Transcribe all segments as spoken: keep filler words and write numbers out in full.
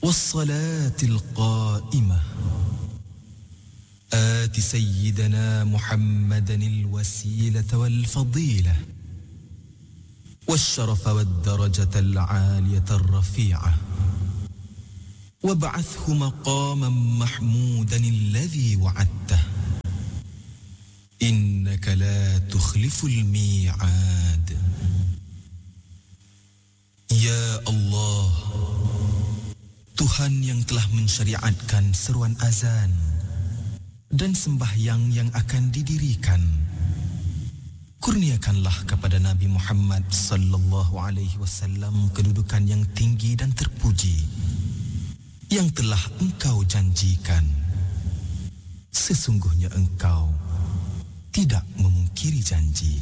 والصلاة القائمة آت سيدنا محمدا الوسيلة والفضيلة والشرف والدرجة العالية الرفيعة وابعثه مقاما محمودا الذي وعدته إنك لا تخلف الميعاد Ya Allah, Tuhan yang telah mensyariatkan seruan azan dan sembahyang yang akan didirikan, kurniakanlah kepada Nabi Muhammad sallallahu alaihi wasallam kedudukan yang tinggi dan terpuji yang telah engkau janjikan. Sesungguhnya engkau tidak memungkiri janji.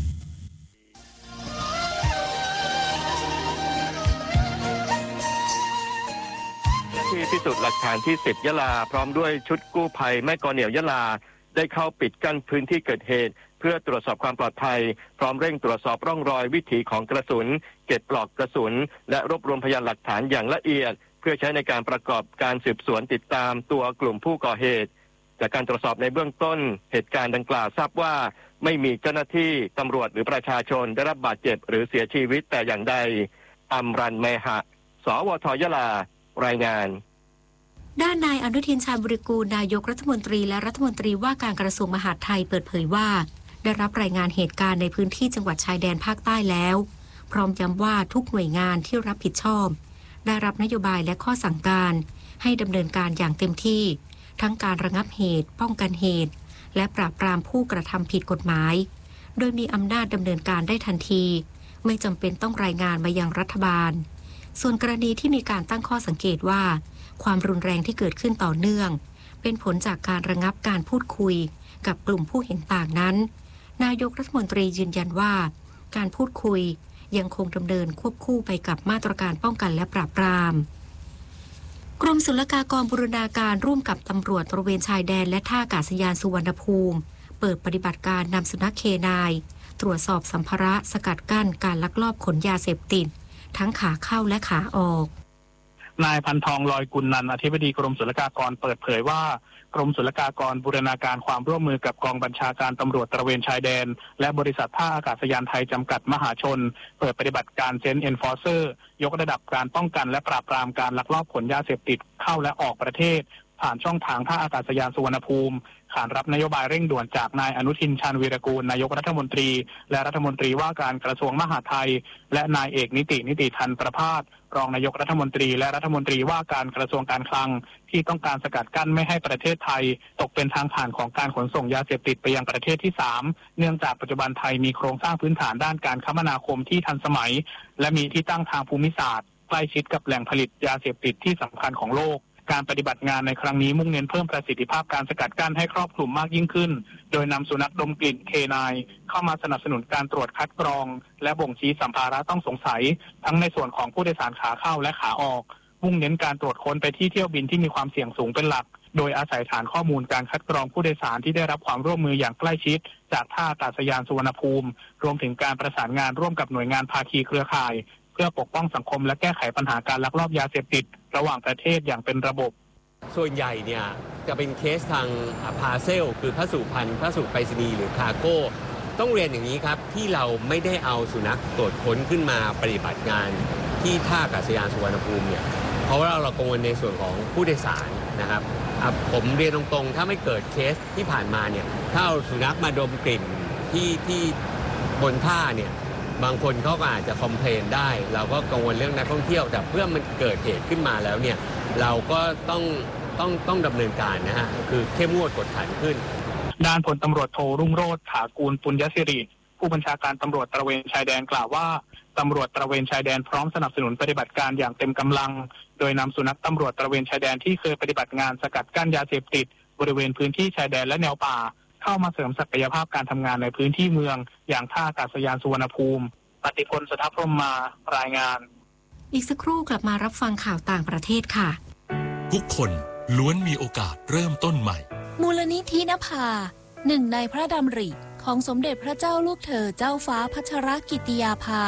ที่พิสูจน์หลักฐานที่สิบยะลาพร้อมด้วยชุดกู้ภัยแม่กลเหนี่ยวยะลาได้เข้าปิดกั้นพื้นที่เกิดเหตุเพื่อตรวจสอบความปลอดภัยพร้อมเร่งตรวจสอบร่องรอยวิถีของกระสุนเก็บปลอกกระสุนและรวบรวมพยานหลักฐานอย่างละเอียดเพื่อใช้ในการประกอบการสืบสวนติดตามตัวกลุ่มผู้ก่อเหตุจากการตรวจสอบในเบื้องต้นเหตุการณ์ดังกล่าวทราบว่าไม่มีเจ้าหน้าที่ตำรวจหรือประชาชนได้รับบาดเจ็บหรือเสียชีวิตแต่อย่างใดอัมรันเมหะสวทยะลารายงานด้านนายอนุทินชาญวิรากูลนายกรัฐมนตรีและรัฐมนตรีว่าการกระทรวงมหาดไทยเปิดเผยว่าได้รับรายงานเหตุการณ์ในพื้นที่จังหวัดชายแดนภาคใต้แล้วพร้อมย้ำว่าทุกหน่วยงานที่รับผิดชอบได้รับนโยบายและข้อสั่งการให้ดำเนินการอย่างเต็มที่ทั้งการระงับเหตุป้องกันเหตุและปราบปรามผู้กระทำผิดกฎหมายโดยมีอำนาจดำเนินการได้ทันทีไม่จำเป็นต้องรายงานมายังรัฐบาลส่วนกรณีที่มีการตั้งข้อสังเกตว่าความรุนแรงที่เกิดขึ้นต่อเนื่องเป็นผลจากการระงับการพูดคุยกับกลุ่มผู้เห็นต่างนั้นนายกรัฐมนตรียืนยันว่าการพูดคุยยังคงดำเนินควบคู่ไปกับมาตรการป้องกันและปราบปรามกรมศุลกากรบูรณาการร่วมกับตำรวจตระเวนชายแดนและท่าอากาศยานสุวรรณภูมิเปิดปฏิบัติการนำสุนัขเคนายตรวจสอบสัมภาระสกัดกั้นการลักลอบขนยาเสพติดทั้งขาเข้าและขาออกนายพันทองลอยกุลนันท์อธิบดีกรมศุลกากรเปิดเผยว่ากรมศุลกากรบูรณาการความร่วมมือกับกองบัญชาการตำรวจตระเวนชายแดนและบริษัทท่าอากาศยานไทยจำกัดมหาชนเปิดปฏิบัติการเซนต์เอนฟอร์เซอร์ยกระดับการป้องกันและปราบปรามการลักลอบขนยาเสพติดเข้าและออกประเทศผ่านช่องทางท่าอากาศยานสุวรรณภูมิขานรับนโยบายเร่งด่วนจากนายอนุทินชาญวีรกูลนายกรัฐมนตรีและรัฐมนตรีว่าการกระทรวงมหาดไทยและนายเอกนิตินิติธันประภาสรองนายกรัฐมนตรีและรัฐมนตรีว่าการกระทรวงการคลังที่ต้องการสกัดกั้นไม่ให้ประเทศไทยตกเป็นทางผ่านของการขนส่งยาเสพติดไปยังประเทศที่สามเนื่องจากปัจจุบันไทยมีโครงสร้างพื้นฐานด้านการคมนาคมที่ทันสมัยและมีที่ตั้งทางภูมิศาสตร์ใกล้ชิดกับแหล่งผลิตยาเสพติดที่สำคัญของโลกการปฏิบัติงานในครั้งนี้มุ่งเน้นเพิ่มประสิทธิภาพการสกัดกั้นให้ครอบคลุมมากยิ่งขึ้นโดยนำสุนัขดมกลิ่นเคนายเข้ามาสนับสนุนการตรวจคัดกรองและบ่งชี้สัมภาระต้องสงสัยทั้งในส่วนของผู้โดยสารขาเข้าและขาออกมุ่งเน้นการตรวจค้นไปที่เที่ยวบินที่มีความเสี่ยงสูงเป็นหลักโดยอาศัยฐานข้อมูลการคัดกรองผู้โดยสารที่ได้รับความร่วมมืออย่างใกล้ชิดจากท่าอากาศยานสุวรรณภูมิรวมถึงการประสานงานร่วมกับหน่วยงานภาคีเครือข่ายเพื่อปกป้องสังคมและแก้ไขปัญหาการลักลอบยาเสพติดระหว่างประเทศอย่างเป็นระบบส่วนใหญ่เนี่ยจะเป็นเคสทางพาเซลคือพัสดุพันธุ์พัสดุไปรษณีย์หรือคาร์โก้ต้องเรียนอย่างนี้ครับที่เราไม่ได้เอาสุนัขตรวจค้นขึ้นมาปฏิบัติงานที่ท่าอากาศยานสุวรรณภูมิเนี่ยเพราะว่าเรากังวลในส่วนของผู้โดยสารนะครับผมเรียนตรงๆถ้าไม่เกิดเคสที่ผ่านมาเนี่ยถ้าเอาสุนัขมาดมกลิ่นที่ที่บนท่าเนี่ยบางคนเขาก็อาจจะคอมเพลนได้เราก็กังวลเรื่องนักท่องเที่ยวแต่เพื่อมันเกิดเหตุขึ้นมาแล้วเนี่ยเราก็ต้องต้องต้องดำเนินการนะฮะคือเข้มงวดกวดขันขึ้นด้านพลตำรวจโทรุ่งโรจน์ถากูลปุญญสิริผู้บัญชาการตำรวจตระเวนชายแดนกล่าวว่าตำรวจตระเวนชายแดนพร้อมสนับสนุนปฏิบัติการอย่างเต็มกำลังโดยนำสุนัขตำรวจตระเวนชายแดนที่เคยปฏิบัติงานสกัดกั้นยาเสพติดบริเวณพื้นที่ชายแดนและแนวป่าเข้ามาเสริมศักยภาพการทำงานในพื้นที่เมืองอย่างท่าอากาศยานสุวรรณภูมิปฏิพลสทัพพรหมมารายงานอีกสักครู่กลับมารับฟังข่าวต่างประเทศค่ะทุกคนล้วนมีโอกาสเริ่มต้นใหม่มูลนิธินภาหนึ่งในพระดำริของสมเด็จพระเจ้าลูกเธอเจ้าฟ้าพัชรกิติยาภา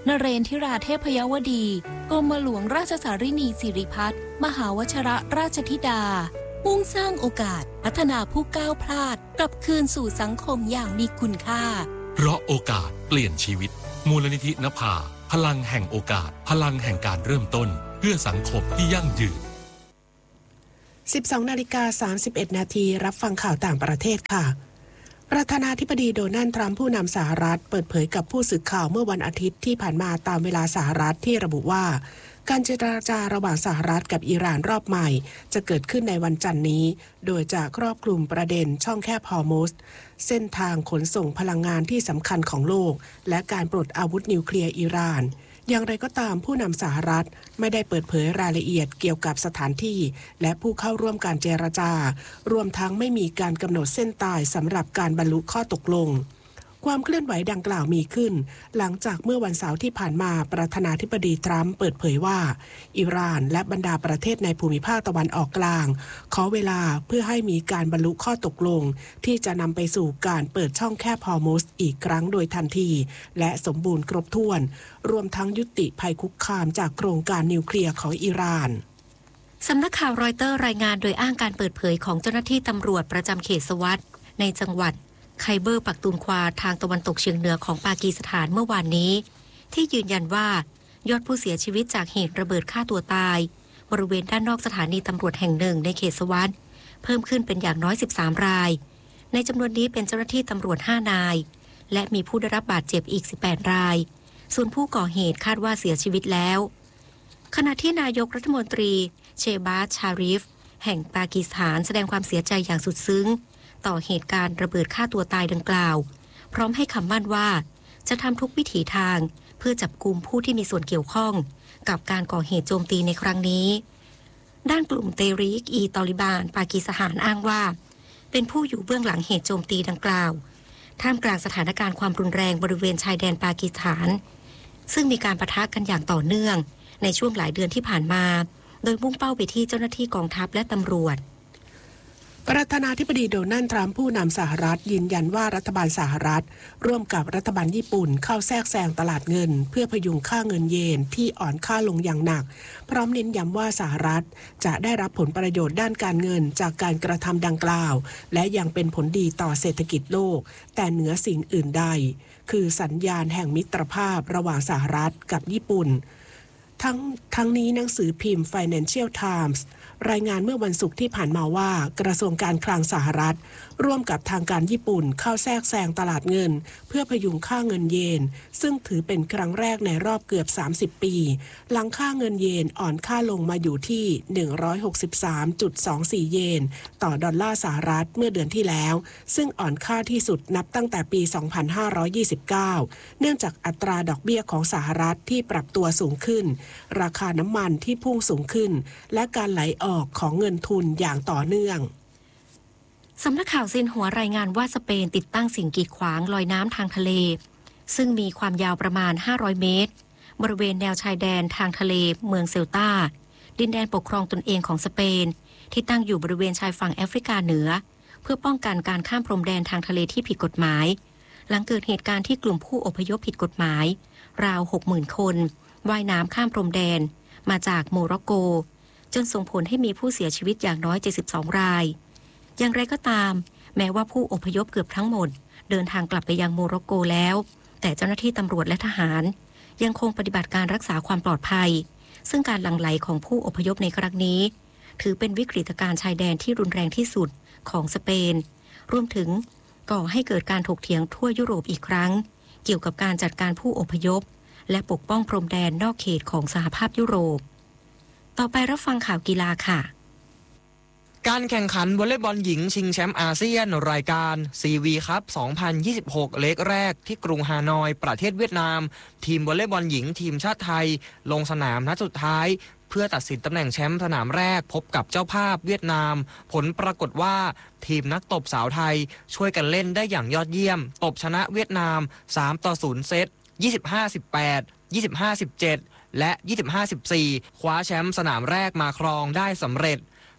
นเรนทิราเทพยวดีกรมหลวงราชสารินีสิริพัฒน์มหาวชรราชธิดามุ่งสร้างโอกาสพัฒนาผู้ก้าวพลาดกลับคืนสู่สังคมอย่างมีคุณค่าเพราะโอกาสเปลี่ยนชีวิตมูลนิธินภาพลังแห่งโอกาสพลังแห่งการเริ่มต้นเพื่อสังคมที่ยั่งยืนสิบสองนาฬิกาสามสิบเอ็ดนาทีรับฟังข่าวต่างประเทศค่ะประธานาธิบดีโดนัลด์ทรัมป์ผู้นำสหรัฐเปิดเผยกับผู้สื่อข่าวเมื่อวันอาทิตย์ที่ผ่านมาตามเวลาสหรัฐที่ระบุว่าการเจรจาระหว่างสหรัฐกับอิหร่านรอบใหม่จะเกิดขึ้นในวันจันทร์นี้โดยจะครอบคลุมประเด็นช่องแคบฮอร์มุซเส้นทางขนส่งพลังงานที่สำคัญของโลกและการปลดอาวุธนิวเคลียร์อิหร่านอย่างไรก็ตามผู้นำสหรัฐไม่ได้เปิดเผยรายละเอียดเกี่ยวกับสถานที่และผู้เข้าร่วมการเจรจารวมทั้งไม่มีการกำหนดเส้นตายสำหรับการบรรลุข้อตกลงความเคลื่อนไหวดังกล่าวมีขึ้นหลังจากเมื่อวันเสาร์ที่ผ่านมาประธานาธิบดีทรัมป์เปิดเผยว่าอิหร่านและบรรดาประเทศในภูมิภาคตะวันออกกลางขอเวลาเพื่อให้มีการบรรลุข้อตกลงที่จะนำไปสู่การเปิดช่องแคบฮอร์มุซอีกครั้งโดยทันทีและสมบูรณ์ครบถ้วนรวมทั้งยุติภัยคุกคามจากโครงการนิวเคลียร์ของอิหร่านสำนักข่าวรอยเตอร์รายงานโดยอ้างการเปิดเผยของเจ้าหน้าที่ตำรวจประจำเขตสวัตในจังหวัดไคเบอร์ปักตูนควาทางตะวันตกเฉียงเหนือของปากีสถานเมื่อวานนี้ที่ยืนยันว่ายอดผู้เสียชีวิตจากเหตุระเบิดฆ่าตัวตายบริเวณด้านนอกสถานีตำรวจแห่งหนึ่งในเขตสวัตเพิ่มขึ้นเป็นอย่างน้อยสิบสามรายในจำนวนนี้เป็นเจ้าหน้าที่ตำรวจห้านายและมีผู้ได้รับบาดเจ็บอีกสิบแปดรายส่วนผู้ก่อเหตุคาดว่าเสียชีวิตแล้วขณะที่นายกรัฐมนตรีเชบาสชาริฟแห่งปากีสถานแสดงความเสียใจอย่างสุดซึ้งต่อเหตุการณ์ระเบิดฆ่าตัวตายดังกล่าวพร้อมให้คำมั่นว่าจะทำทุกวิถีทางเพื่อจับกุมผู้ที่มีส่วนเกี่ยวข้องกับการก่อเหตุโจมตีในครั้งนี้ด้านกลุ่มเตริกอีตอลิบานปากีสถานอ้างว่าเป็นผู้อยู่เบื้องหลังเหตุโจมตีดังกล่าวท่ามกลางสถานการณ์ความรุนแรงบริเวณชายแดนปากีสถานซึ่งมีการปะทะกันอย่างต่อเนื่องในช่วงหลายเดือนที่ผ่านมาโดยมุ่งเป้าไปที่เจ้าหน้าที่กองทัพและตำรวจประธานาธิบดีโดนัลด์ทรัมป์ผู้นำสหรัฐยืนยันว่ารัฐบาลสหรัฐร่วมกับรัฐบาลญี่ปุ่นเข้าแทรกแซงตลาดเงินเพื่อพยุงค่าเงินเยนที่อ่อนค่าลงอย่างหนักพร้อมเน้นย้ำว่าสหรัฐจะได้รับผลประโยชน์ด้านการเงินจากการกระทำดังกล่าวและยังเป็นผลดีต่อเศรษฐกิจโลกแต่เหนือสิ่งอื่นใดคือสัญญาณแห่งมิตรภาพระหว่างสหรัฐกับญี่ปุ่นทั้งทั้งนี้หนังสือพิมพ์ Financial Times รายงานเมื่อวันศุกร์ที่ผ่านมาว่ากระทรวงการคลังสหรัฐร่วมกับทางการญี่ปุ่นเข้าแทรกแซงตลาดเงินเพื่อพยุงค่าเงินเยนซึ่งถือเป็นครั้งแรกในรอบเกือบสามสิบปีหลังค่าเงินเยนอ่อนค่าลงมาอยู่ที่ หนึ่งร้อยหกสิบสามจุดสองสี่ เยนต่อดอลลาร์สหรัฐเมื่อเดือนที่แล้วซึ่งอ่อนค่าที่สุดนับตั้งแต่ปี สองพันห้าร้อยยี่สิบเก้า เนื่องจากอัตราดอกเบี้ยของสหรัฐที่ปรับตัวสูงขึ้นราคาน้ำมันที่พุ่งสูงขึ้นและการไหลออกของเงินทุนอย่างต่อเนื่องสำนักข่าวซินหัวรายงานว่าสเปนติดตั้งสิ่งกีดขวางลอยน้ำทางทะเลซึ่งมีความยาวประมาณห้าร้อยเมตรบริเวณแนวชายแดนทางทะเลเมืองเซลตาดินแดนปกครองตนเองของสเปนที่ตั้งอยู่บริเวณชายฝั่งแอฟริกาเหนือเพื่อป้องกันการข้ามพรมแดนทางทะเลที่ผิดกฎหมายหลังเกิดเหตุการณ์ที่กลุ่มผู้อพยพผิดกฎหมายราว หกหมื่น คนว่ายน้ำข้ามพรมแดนมาจากโมร็อกโกจนส่งผลให้มีผู้เสียชีวิตอย่างน้อยเจ็ดสิบสองรายอย่างไรก็ตามแม้ว่าผู้อพยพเกือบทั้งหมดเดินทางกลับไปยังโมร็อกโกแล้วแต่เจ้าหน้าที่ตำรวจและทหารยังคงปฏิบัติการรักษาความปลอดภัยซึ่งการหลั่งไหลของผู้อพยพในครั้งนี้ถือเป็นวิกฤตการณ์ชายแดนที่รุนแรงที่สุดของสเปนรวมถึงก่อให้เกิดการถกเถียงทั่วยุโรปอีกครั้งเกี่ยวกับการจัดการผู้อพยพและปกป้องพรมแดนนอกเขตของสหภาพยุโรปต่อไปรับฟังข่าวกีฬาค่ะการแข่งขันวอลเลย์บอลหญิงชิงแชมป์อาเซียนรายการ ซี วี คัพ สองพันยี่สิบหก เล็กแรกที่กรุงฮานอยประเทศเวียดนามทีมวอลเลย์บอลหญิงทีมชาติไทยลงสนามนัดสุดท้ายเพื่อตัดสินตำแหน่งแชมป์สนามแรกพบกับเจ้าภาพเวียดนามผลปรากฏว่าทีมนักตบสาวไทยช่วยกันเล่นได้อย่างยอดเยี่ยมตบชนะเวียดนาม สามต่อศูนย์ เซต ยี่สิบห้า สิบแปด ยี่สิบห้า สิบเจ็ด และ ยี่สิบห้า สิบสี่ คว้าแชมป์สนามแรกมาครองได้สำเร็จ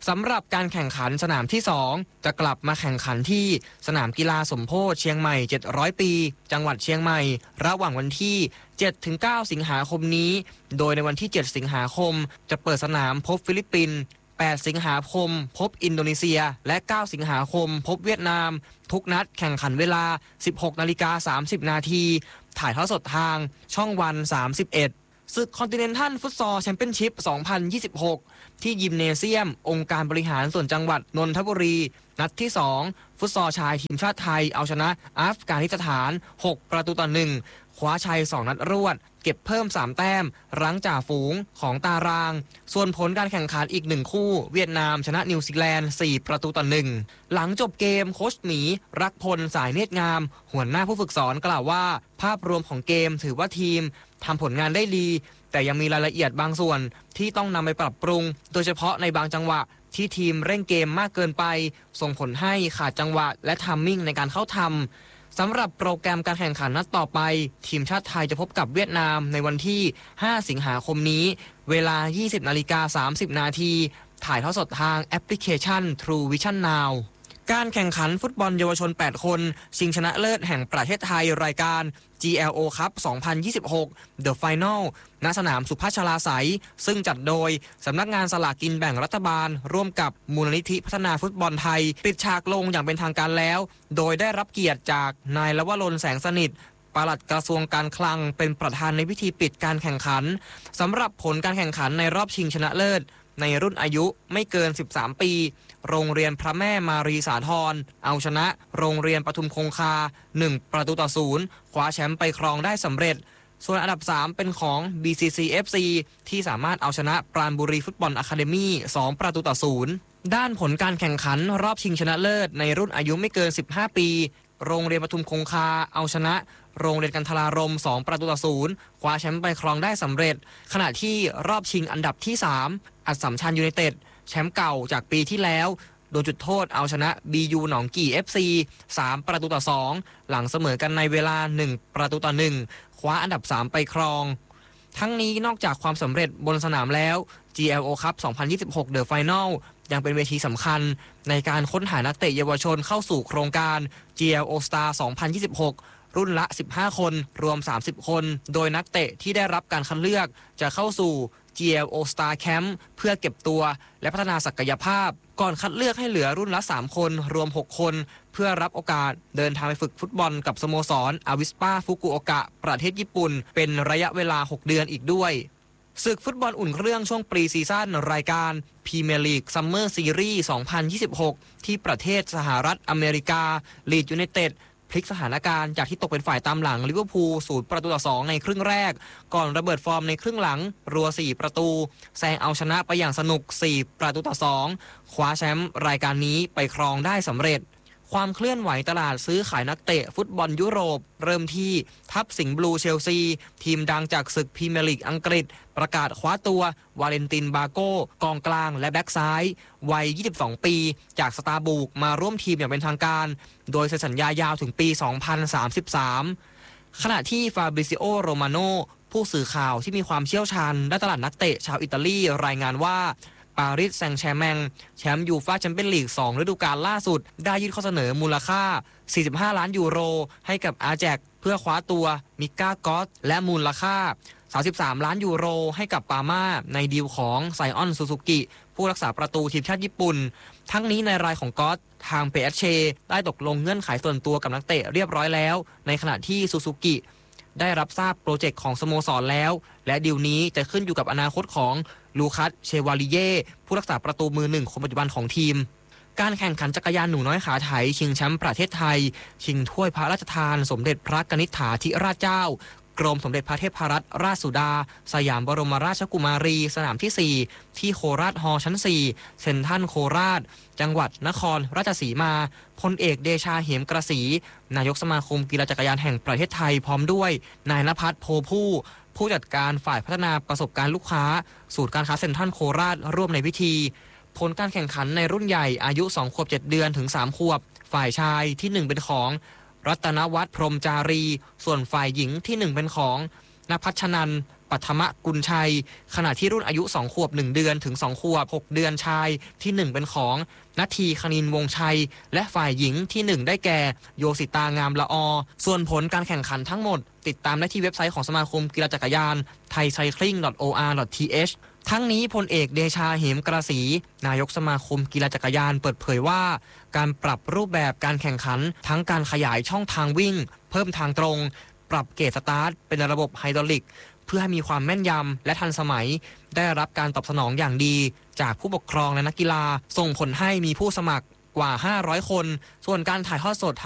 สำหรับการแข่งขันสนามที่สองจะกลับมาแข่งขันที่สนามกีฬาสมโพธิเชียงใหม่เจ็ดร้อยปีจังหวัดเชียงใหม่ระหว่างวันที่ เจ็ดถึงเก้า สิงหาคมนี้โดยในวันที่ เจ็ด สิงหาคมจะเปิดสนามพบฟิลิปปินส์แปด สิงหาคมพบอินโดนีเซียและ เก้า สิงหาคมพบเวียดนามทุกนัดแข่งขันเวลา สิบหกนาฬิกาสามสิบนาทีถ่ายทอดสดทางช่องวันสามสิบเอ็ดศึกคอนติเนนทัลฟุตซอลแชมเปี้ยนชิพ สองพันยี่สิบหก ที่ยิมเนเซียมองค์การบริหารส่วนจังหวัดนนทบุรีนัดที่สองฟุตซอลชายทีมชาติไทยเอาชนะอัฟกานิสถานหกประตูต่อหนึ่งคว้าชัยสองนัดรวดเก็บเพิ่มสามแต้มรั้งจ่าฝูงของตารางส่วนผลการแข่งขันอีกหนึ่งคู่เวียดนามชนะนิวซีแลนด์สี่ประตูต่อหนึ่งหลังจบเกมโค้ชหมีรักพลสายเนตรงามหัวหน้าผู้ฝึกสอนกล่าวว่าภาพรวมของเกมถือว่าทีมทำผลงานได้ดีแต่ยังมีรายละเอียดบางส่วนที่ต้องนำไปปรับปรุงโดยเฉพาะในบางจังหวะที่ทีมเร่งเกมมากเกินไปส่งผลให้ขาดจังหวะและทัมมิ่งในการเข้าทำสำหรับโปรแกรมการแข่งขันนัดต่อไปทีมชาติไทยจะพบกับเวียดนามในวันที่ห้าสิงหาคมนี้เวลา ยี่สิบนาฬิกาสามสิบนาทีถ่ายทอดสดทางแอปพลิเคชัน True Vision Now การแข่งขันฟุตบอลเยาวชนแปดคนชิงชนะเลิศแห่งประเทศไทยรายการ จี แอล โอ Cup สองพันยี่สิบหก The Final ณ สนามสุพัชราไสยซึ่งจัดโดยสำนักงานสลากกินแบ่งรัฐบาลร่วมกับมูลนิธิพัฒนาฟุตบอลไทยปิดฉากลงอย่างเป็นทางการแล้วโดยได้รับเกียรติจากนายลวรนแสงสนิทปลัดกระทรวงการคลังเป็นประธานในพิธีปิดการแข่งขันสำหรับผลการแข่งขันในรอบชิงชนะเลิศในรุ่นอายุไม่เกินสิบสามปีโรงเรียนพระแม่มารีสาธรเอาชนะโรงเรียนปทุมคงคาหนึ่งประตูต่อศูนย์คว้าแชมป์ไปครองได้สำเร็จส่วนอันดับสามเป็นของ บี ซี ซี เอฟ ซี ที่สามารถเอาชนะปราณบุรีฟุตบอลอะคาเดมี่สองประตูต่อศูนย์ด้านผลการแข่งขันรอบชิงชนะเลิศในรุ่นอายุไม่เกินสิบห้าปีโรงเรียนปทุมคงคาเอาชนะโรงเรียนกันทรารมสองประตูต่อศูนย์คว้าแชมป์ไปครองได้สำเร็จขณะที่รอบชิงอันดับที่สามอัสสัมชัญยูไนเต็ดแชมป์เก่าจากปีที่แล้วโดนจุดโทษเอาชนะ บี ยู หนองกี่ เอฟ ซี สามประตูต่อสองหลังเสมอกันในเวลาหนึ่งประตูต่อหนึ่งคว้าอันดับสามไปครองทั้งนี้นอกจากความสำเร็จบนสนามแล้ว จี แอล โอ Cup สองพันยี่สิบหก The Final ยังเป็นเวทีสำคัญในการค้นหานักเตะเยาวชนเข้าสู่โครงการ จี แอล โอ Star สองพันยี่สิบหกรุ่นละสิบห้าคนรวมสามสิบคนโดยนักเตะที่ได้รับการคัดเลือกจะเข้าสู่ จี แอล โอ Star Camp เพื่อเก็บตัวและพัฒนาศักยภาพก่อนคัดเลือกให้เหลือรุ่นละสามคนรวมหกคนเพื่อรับโอกาสเดินทางไปฝึกฟุตบอลกับสโมสรอาวิสปาฟุกุโอกะประเทศญี่ปุ่นเป็นระยะเวลาหกเดือนอีกด้วยศึกฟุตบอลอุ่นเครื่องช่วงปรีซีซั่นรายการพรีเมียร์ลีกซัมเมอร์ซีรีส์สองพันยี่สิบหกที่ประเทศสหรัฐอเมริกาลีดยูไนเต็ดพลิกสถานการณ์จากที่ตกเป็นฝ่ายตามหลังลิเวอร์พูลศูนย์ประตูต่อสองในครึ่งแรกก่อนระเบิดฟอร์มในครึ่งหลังรัวสี่ประตูแซงเอาชนะไปอย่างสนุกสี่ประตูต่อสองคว้าแชมป์รายการนี้ไปครองได้สำเร็จความเคลื่อนไหวตลาดซื้อขายนักเตะฟุตบอลยุโรปเริ่มที่ทัพสิงห์บลูเชลซีทีมดังจากศึกพรีเมียร์ลีกอังกฤษประกาศคว้าตัววาเลนตินบาโก้กองกลางและแบ็กซ้ายวัยยี่สิบสองปีจากสตาร์บุกมาร่วมทีมอย่างเป็นทางการโดยเซ็นสัญญายาวถึงปีสองพันสามสิบสามขณะที่ฟาบริซิโอโรมาโนผู้สื่อข่าวที่มีความเชี่ยวชาญด้านตลาดนักเตะชาวอิตาลีรายงานว่าปารีสแซงต์แชร์แมงแชมป์ยูฟ่าแชมเปี้ยนลีกสองฤดูกาลล่าสุดได้ยื่นข้อเสนอมูลค่าสี่สิบห้าล้านยูโรให้กับอาแจ็กเพื่อคว้าตัวมิก้ากอสและมูลค่าสามสิบสามล้านยูโรให้กับปาม่าในดีลของไซออนซูซูกิผู้รักษาประตูทีมชาติญี่ปุ่นทั้งนี้ในรายของกอสทางเปเอชเชได้ตกลงเงื่อนไขส่วนตัวกับนักเตะเรียบร้อยแล้วในขณะที่ซูซูกิได้รับทราบโปรเจกต์ของสโมสรแล้วและดีลนี้จะขึ้นอยู่กับอนาคตของลูคัสเชวาลิเย่ผู้รักษาประตูมือหนึ่งคนปัจจุบันของทีมการแข่งขันจักรยานหนูน้อยขาไถชิงแชมป์ประเทศไทยชิงถ้วยพระราชทานสมเด็จพระกนิษฐาธิราชเจ้ากรมสมเด็จพระเทพรัตนราชสุดาสยามบรมราชกุมารีสนามที่สี่ที่โคราชฮอลล์ชั้นสี่เซ็นทรัลโคราชจังหวัดนครราชสีมาพลเอกเดชาเหมกระสีนายกสมาคมกีฬาจักรยานแห่งประเทศไทยพร้อมด้วยนายณภัทรโพผู้ผู้จัดการฝ่ายพัฒนาประสบการณ์ลูกค้าศูนย์การค้าเซ็นทรัลโคราชร่วมในพิธีผลการแข่งขันในรุ่นใหญ่อายุสองขวบเจ็ดเดือนถึงสามขวบฝ่ายชายที่หนึ่งเป็นของรัตนวัฒน์พรหมจารีส่วนฝ่ายหญิงที่หนึ่งเป็นของณภัชนันท์ปปัทมกุลชัยขณะที่รุ่นอายุสองขวบหนึ่งเดือนถึงสองขวบหกเดือนชายที่หนึ่งเป็นของณทีคณินวงชัยและฝ่ายหญิงที่หนึ่งได้แก่โยสิตางามละอส่วนผลการแข่งขันทั้งหมดติดตามได้ที่เว็บไซต์ของสมาคมกีฬาจักรยาน ไทยไซคลิง ดอท โอ อาร์ ดอท ที เอช ทั้งนี้พลเอกเดชาเหมกระสีนายกสมาคมกีฬาจักรยานเปิดเผยว่าการปรับรูปแบบการแข่งขันทั้งการขยายช่องทางวิ่งเพิ่มทางตรงปรับเกจสตาร์ทเป็นระบบไฮดรอลิกเพื่อให้มีความแม่นยำและทันสมัยได้รับการตอบสนองอย่างดีจากผู้ปกครองและนักกีฬาส่งผลให้มีผู้สมัครกว่าห้าร้อยคนส่วนการถ่ายทอดสด